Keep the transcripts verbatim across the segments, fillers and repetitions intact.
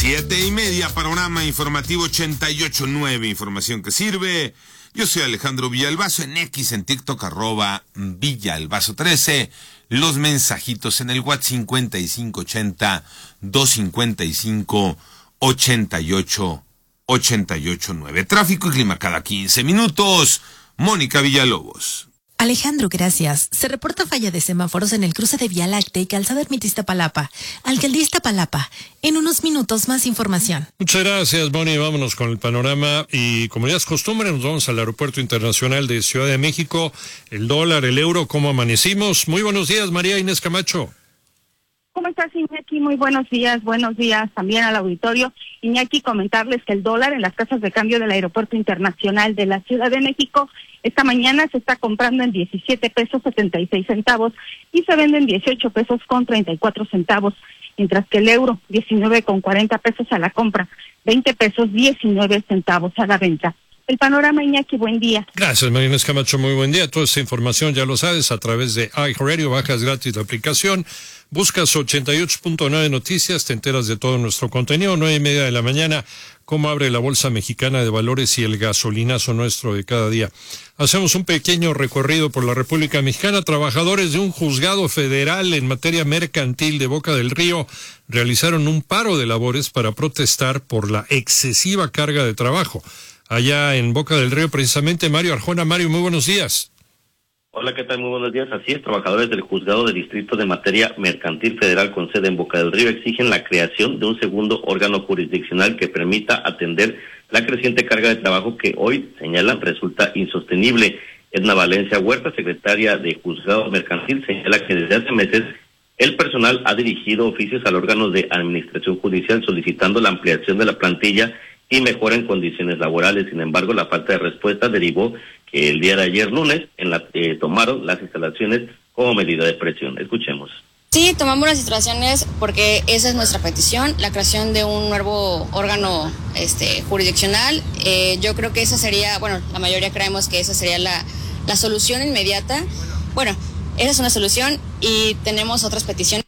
Siete y media, panorama informativo ochenta y ocho punto nueve, información que sirve. Yo soy Alejandro Villalbazo, en X, en TikTok, arroba Villalbazo trece. Los mensajitos en el WhatsApp cincuenta y cinco ochenta, doscientos cincuenta y cinco, ochenta y ocho, ochenta y ocho nueve. Tráfico y clima cada quince minutos. Mónica Villalobos. Alejandro, gracias. Se reporta falla de semáforos en el cruce de Vía Láctea y Calzada Ermita Iztapalapa. Alcaldía Iztapalapa. En unos minutos más información. Muchas gracias, Moni. Vámonos con el panorama. Y como ya es costumbre, nos vamos al Aeropuerto Internacional de Ciudad de México. El dólar, el euro, ¿cómo amanecimos? Muy buenos días, María Inés Camacho. ¿Cómo estás, Iñaki? Muy buenos días, buenos días también al auditorio. Iñaki, comentarles que el dólar en las casas de cambio del Aeropuerto Internacional de la Ciudad de México esta mañana se está comprando en diecisiete pesos setenta y seis centavos y se vende en dieciocho pesos con treinta y cuatro centavos, mientras que el euro diecinueve con cuarenta pesos a la compra, veinte pesos diecinueve centavos a la venta. El panorama, Iñaki, buen día. Gracias, María Inés Camacho, muy buen día. Toda esta información ya lo sabes a través de iHeartRadio, bajas gratis la aplicación, buscas ochenta y ocho punto nueve Noticias, te enteras de todo nuestro contenido, nueve y media de la mañana, cómo abre la Bolsa Mexicana de Valores y el gasolinazo nuestro de cada día. Hacemos un pequeño recorrido por la República Mexicana. Trabajadores de un juzgado federal en materia mercantil de Boca del Río realizaron un paro de labores para protestar por la excesiva carga de trabajo. Allá en Boca del Río, precisamente, Mario Arjona. Mario, muy buenos días. Hola, ¿qué tal? Muy buenos días. Así es, trabajadores del Juzgado de Distrito de Materia Mercantil Federal con sede en Boca del Río exigen la creación de un segundo órgano jurisdiccional que permita atender la creciente carga de trabajo que hoy, señalan, resulta insostenible. Edna Valencia Huerta, secretaria de Juzgado Mercantil, señala que desde hace meses el personal ha dirigido oficios al órgano de administración judicial solicitando la ampliación de la plantilla y mejora en condiciones laborales. Sin embargo, la falta de respuesta derivó que el día de ayer lunes en la, eh, tomaron las instalaciones como medida de presión. Escuchemos. Sí, tomamos las instalaciones porque esa es nuestra petición, la creación de un nuevo órgano este, jurisdiccional. Eh, yo creo que esa sería, bueno, la mayoría creemos que esa sería la, la solución inmediata. Bueno, esa es una solución y tenemos otras peticiones.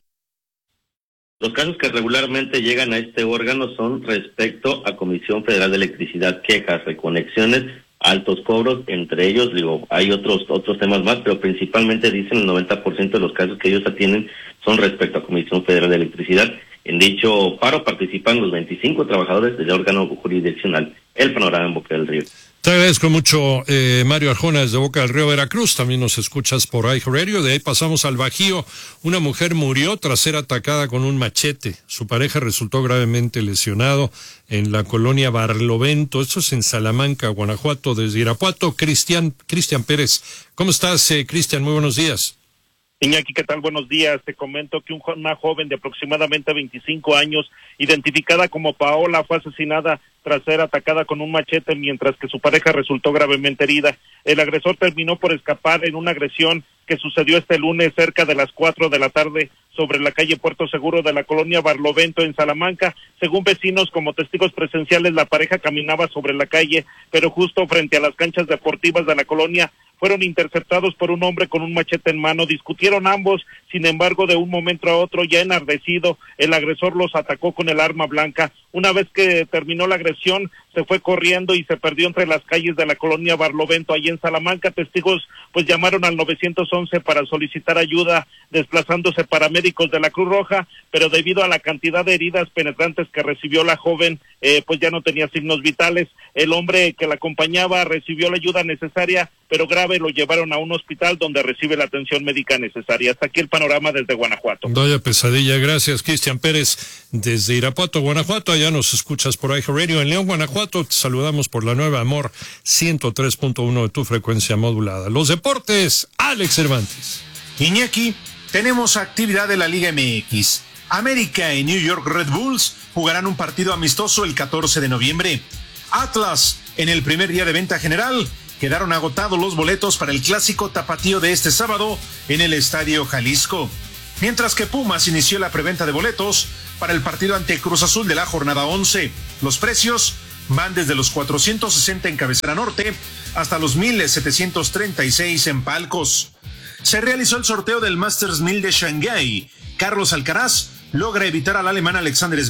Los casos que regularmente llegan a este órgano son respecto a Comisión Federal de Electricidad, quejas, reconexiones, altos cobros, entre ellos, digo, hay otros otros temas más, pero principalmente dicen el noventa por ciento de los casos que ellos atienden son respecto a Comisión Federal de Electricidad. En dicho paro participan los veinticinco trabajadores del órgano jurisdiccional. El panorama en Boca del Río. Te agradezco mucho, eh, Mario Arjona, desde Boca del Río, Veracruz. También nos escuchas por iHeartRadio. De ahí pasamos al Bajío. Una mujer murió tras ser atacada con un machete. Su pareja resultó gravemente lesionado en la colonia Barlovento. Esto es en Salamanca, Guanajuato. Desde Irapuato, Cristian, Cristian Pérez. ¿Cómo estás, eh, Cristian? Muy buenos días. Iñaki, ¿qué tal? Buenos días. Te comento que un, una joven de aproximadamente veinticinco años, identificada como Paola, fue asesinada tras ser atacada con un machete, mientras que su pareja resultó gravemente herida. El agresor terminó por escapar en una agresión que sucedió este lunes cerca de las cuatro de la tarde sobre la calle Puerto Seguro de la colonia Barlovento en Salamanca. Según vecinos como testigos presenciales, la pareja caminaba sobre la calle, pero justo frente a las canchas deportivas de la colonia fueron interceptados por un hombre con un machete en mano. Discutieron ambos, sin embargo, de un momento a otro, ya enardecido, el agresor los atacó con el arma blanca. Una vez que terminó la agresión, se fue corriendo y se perdió entre las calles de la colonia Barlovento, allí en Salamanca. Testigos pues llamaron al nueve once para solicitar ayuda, desplazándose paramédicos de la Cruz Roja, pero debido a la cantidad de heridas penetrantes que recibió la joven, eh, pues ya no tenía signos vitales. El hombre que la acompañaba recibió la ayuda necesaria, pero grave, lo llevaron a un hospital donde recibe la atención médica necesaria. Hasta aquí el panorama desde Guanajuato. Vaya pesadilla. Gracias, Cristian Pérez, desde Irapuato, Guanajuato. Allá nos escuchas por iHeartRadio. En León, Guanajuato, te saludamos por la nueva Amor ciento tres punto uno de tu frecuencia modulada. Los deportes, Alex Cervantes. Iñaki, tenemos actividad de la Liga M X. América y New York Red Bulls jugarán un partido amistoso el catorce de noviembre. Atlas, en el primer día de venta general, quedaron agotados los boletos para el clásico tapatío de este sábado en el Estadio Jalisco. Mientras que Pumas inició la preventa de boletos para el partido ante Cruz Azul de la jornada once. Los precios van desde los cuatrocientos sesenta en Cabecera Norte hasta los mil setecientos treinta y seis en Palcos. Se realizó el sorteo del Masters mil de Shanghái. Carlos Alcaraz logra evitar al alemán Alexander Zverev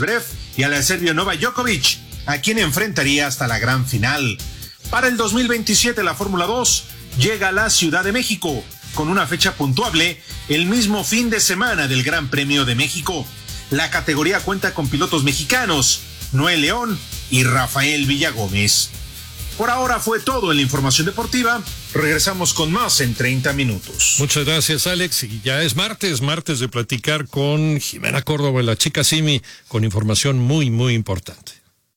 y al serbio Novak Djokovic, a quien enfrentaría hasta la gran final. Para el dos mil veintisiete la Fórmula dos llega a la Ciudad de México, con una fecha puntuable el mismo fin de semana del Gran Premio de México. La categoría cuenta con pilotos mexicanos, Noel León y Rafael Villagómez. Por ahora fue todo en la información deportiva. Regresamos con más en treinta minutos. Muchas gracias, Alex. Y ya es martes, martes de platicar con Jimena Córdoba, la chica Simi, con información muy, muy importante.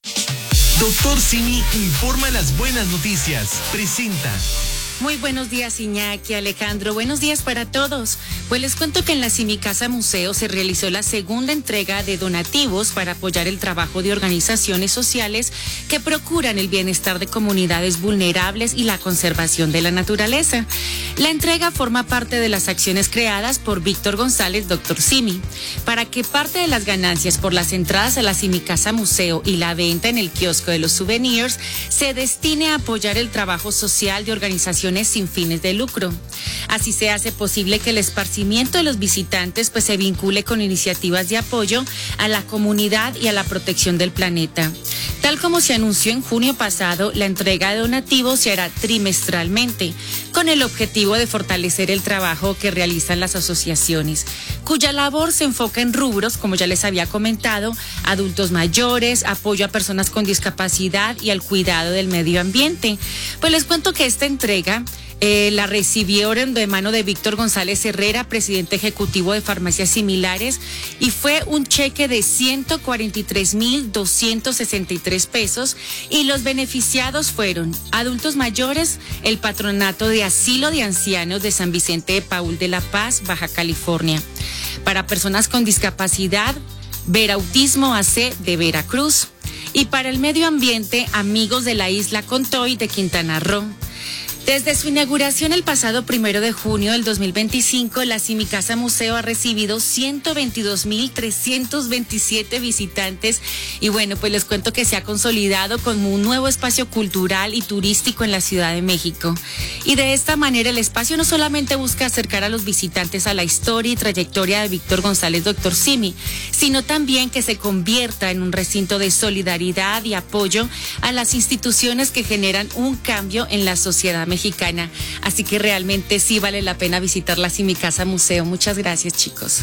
Doctor Simi informa las buenas noticias. Presenta. Muy buenos días, Iñaki, Alejandro. Buenos días para todos. Pues les cuento que en la Simi Casa Museo se realizó la segunda entrega de donativos para apoyar el trabajo de organizaciones sociales que procuran el bienestar de comunidades vulnerables y la conservación de la naturaleza. La entrega forma parte de las acciones creadas por Víctor González, Doctor Simi, para que parte de las ganancias por las entradas a la Simi Casa Museo y la venta en el kiosco de los souvenirs se destine a apoyar el trabajo social de organizaciones sin fines de lucro. Así se hace posible que el esparcimiento de los visitantes pues se vincule con iniciativas de apoyo a la comunidad y a la protección del planeta. Tal como se anunció en junio pasado, la entrega de donativos se hará trimestralmente, con el objetivo de fortalecer el trabajo que realizan las asociaciones, cuya labor se enfoca en rubros, como ya les había comentado, adultos mayores, apoyo a personas con discapacidad y al cuidado del medio ambiente. Pues les cuento que esta entrega Eh, la recibieron de mano de Víctor González Herrera, presidente ejecutivo de Farmacias Similares, y fue un cheque de ciento cuarenta y tres mil doscientos sesenta y tres pesos, y los beneficiados fueron adultos mayores, el Patronato de Asilo de Ancianos de San Vicente de Paúl de La Paz, Baja California. Para personas con discapacidad, Verautismo A C de Veracruz, y para el medio ambiente, Amigos de la Isla Contoy de Quintana Roo. Desde su inauguración el pasado primero de junio del dos mil veinticinco, la Simi Casa Museo ha recibido ciento veintidós mil trescientos veintisiete visitantes y bueno, pues les cuento que se ha consolidado como un nuevo espacio cultural y turístico en la Ciudad de México. Y de esta manera el espacio no solamente busca acercar a los visitantes a la historia y trayectoria de Víctor González, Doctor Simi, sino también que se convierta en un recinto de solidaridad y apoyo a las instituciones que generan un cambio en la sociedad mexicana. mexicana, así que realmente sí vale la pena visitar la Simi Casa Museo. Muchas gracias, chicos.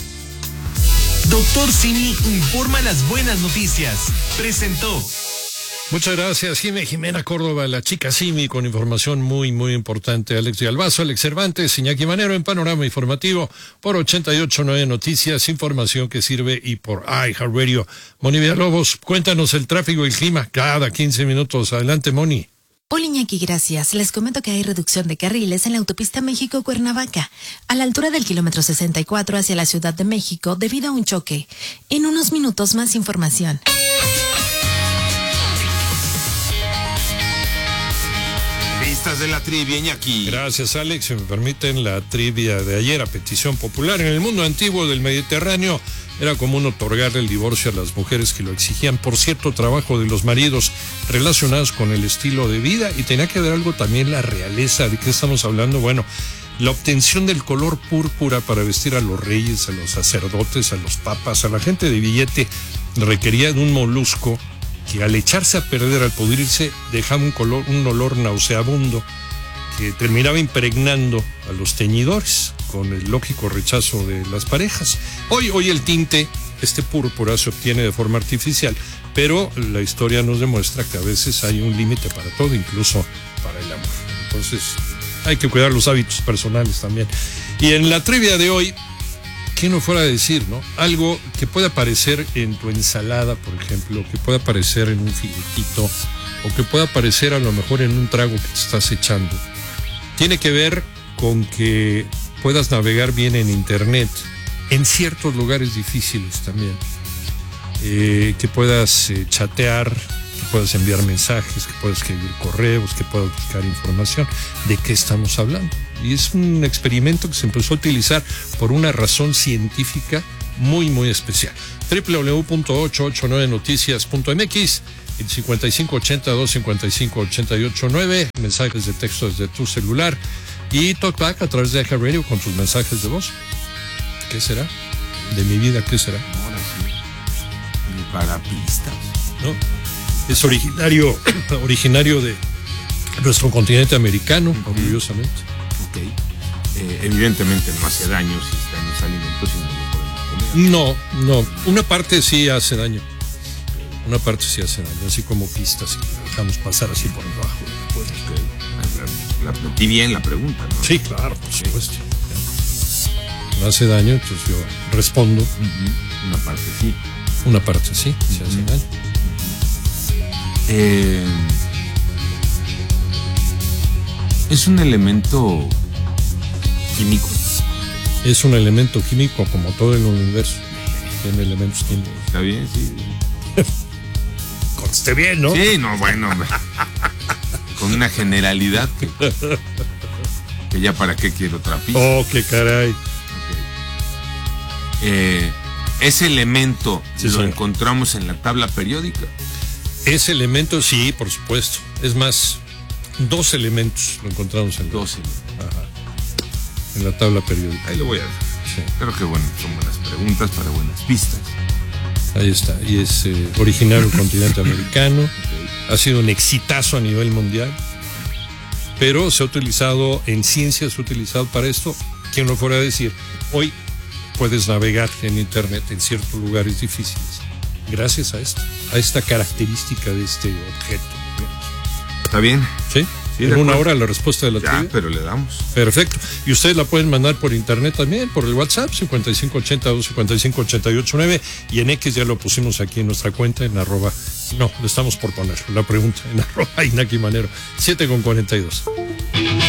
Doctor Simi informa las buenas noticias. Presentó. Muchas gracias, Jimé, Jimena Córdoba, la chica Simi, con información muy, muy importante. Alex Villalbazo, Alex Cervantes, Iñaki Manero en Panorama Informativo por ochenta y ocho punto nueve Noticias, información que sirve, y por iHeartRadio. Moni Villalobos, cuéntanos el tráfico y el clima cada quince minutos. Adelante, Moni. Hola, Iñaki, gracias. Les comento que hay reducción de carriles en la autopista México-Cuernavaca, a la altura del kilómetro sesenta y cuatro hacia la Ciudad de México, debido a un choque. En unos minutos más información. Listas de la trivia, Iñaki. Gracias, Alex. Si me permiten, la trivia de ayer, a petición popular. En el mundo antiguo del Mediterráneo era común otorgarle el divorcio a las mujeres que lo exigían por cierto trabajo de los maridos relacionados con el estilo de vida, y tenía que ver algo también la realeza. ¿De qué estamos hablando? Bueno, la obtención del color púrpura para vestir a los reyes, a los sacerdotes, a los papas, a la gente de billete, requería de un molusco que al echarse a perder, al pudrirse, dejaba un color, un olor nauseabundo que terminaba impregnando a los teñidores, con el lógico rechazo de las parejas. Hoy, hoy el tinte, este púrpura, se obtiene de forma artificial, pero la historia nos demuestra que a veces hay un límite para todo, incluso para el amor. Entonces, hay que cuidar los hábitos personales también. Y en la trivia de hoy, ¿quién no fuera a decir, no? Algo que pueda aparecer en tu ensalada, por ejemplo, que pueda aparecer en un filetito, o que pueda aparecer a lo mejor en un trago que te estás echando. Tiene que ver con que puedas navegar bien en internet, en ciertos lugares difíciles también, eh, que puedas eh, chatear, que puedas enviar mensajes, que puedas escribir correos, que puedas buscar información. ¿De qué estamos hablando? Y es un experimento que se empezó a utilizar por una razón científica muy, muy especial. doble u doble u doble u punto ochocientos ochenta y nueve noticias punto m x, el cincuenta y cinco ochenta, dos cincuenta y cinco ochenta y ocho nueve, mensajes de texto desde tu celular, y TalkBack a través de iHeartRadio con tus mensajes de voz. ¿Qué será? De mi vida, ¿qué será? Ahora sí. para pistas, ¿no? Es originario, originario de nuestro continente americano, uh-huh. orgullosamente. Ok. Eh, evidentemente no hace daño si está en los alimentos y no lo podemos comer. No, no. Una parte sí hace daño. Una parte sí hace daño, así como pistas, y la dejamos pasar así por debajo. Pues, okay. La, la, metí bien la pregunta, ¿no? Sí, claro, por supuesto. No hace daño, entonces yo respondo. Uh-huh. Una parte sí. Una parte sí, uh-huh. se hace daño. Uh-huh. Eh, ¿Es un elemento químico? Es un elemento químico como todo el universo. Tiene elementos químicos. Está bien, sí. Conste bien, ¿no? Sí, no, bueno. Con una generalidad que, que ya para qué quiero otra pista. Oh, qué caray. Okay. Eh, ese elemento sí, lo señor. encontramos en la tabla periódica. Ese elemento, sí, por supuesto. Es más, dos elementos lo encontramos en dos elementos. Ajá. En la tabla periódica. Ahí lo voy a ver. Sí. Creo que bueno, son buenas preguntas para buenas pistas. Ahí está, y es eh, originario del continente americano, okay. Ha sido un exitazo a nivel mundial, pero se ha utilizado en ciencia, se ha utilizado para esto. Quien lo fuera a decir, hoy puedes navegar en internet en ciertos lugares difíciles, gracias a esto, a esta característica de este objeto. ¿Está bien? Sí. Sí, en una hora la respuesta de la ya, trivia. Pero le damos. Perfecto. Y ustedes la pueden mandar por internet también, por el WhatsApp, cincuenta y cinco ochenta dos cincuenta y cinco ochenta y ocho nueve. Y en X ya lo pusimos aquí en nuestra cuenta, en arroba. No, lo estamos por poner la pregunta en arroba Inaki Manero. siete con cuarenta y dos.